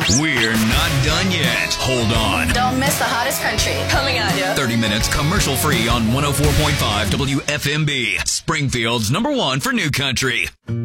We're not done yet. Hold on. Don't miss the hottest country. Coming at you. 30 minutes commercial free on 104.5 WFMB. Springfield's #1 for new country.